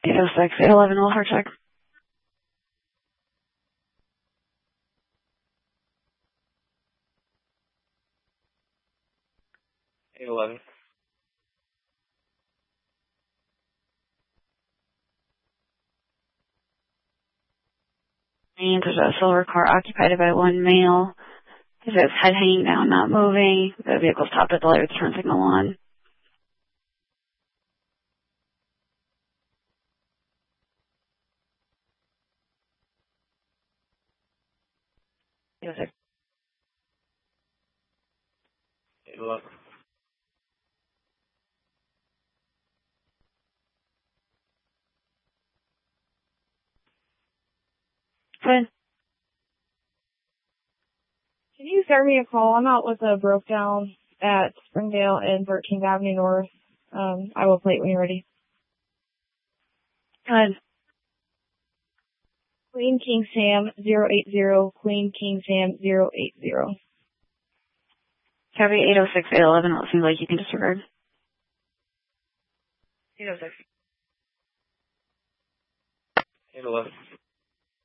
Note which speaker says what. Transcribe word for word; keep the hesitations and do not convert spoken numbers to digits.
Speaker 1: eight oh six, eight eleven, will hard check.
Speaker 2: eight eleven.
Speaker 1: And there's a silver car occupied by one male. His head hanging down, not moving. The vehicle stopped at the light with the turn signal on. eight oh six.
Speaker 2: eight eleven.
Speaker 1: Good.
Speaker 3: Can you start me a call? I'm out with a broke down at Springdale and thirteenth Avenue North. Um, I will plate when you're ready.
Speaker 1: Good.
Speaker 3: Queen King Sam zero eight zero, Queen King Sam zero eight zero.
Speaker 1: Copy eight oh six, eight eleven, it seems like you can disregard.
Speaker 3: eight oh six.
Speaker 2: eight eleven.